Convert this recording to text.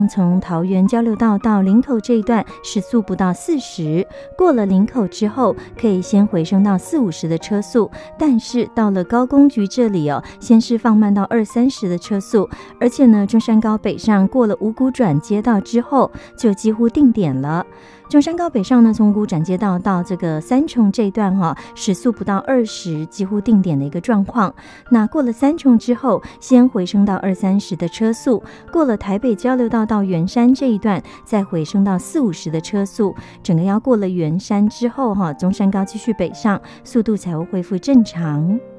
从桃园交流道到林口这一段时速不到40，过了林口之后可以先回升到40-50的车速，但是到了高工局这里先是放慢到20-30的车速，而且呢中山高北上过了五股转接道之后就几乎定点了。中山高北上呢，从五股转接道到这个三重这一段时速不到20，几乎定点的一个状况。那过了三重之后，先回升到20-30的车速，过了台北交流道到圆山这一段，再回升到40-50的车速。整个要过了圆山之后中山高继续北上，速度才会恢复正常。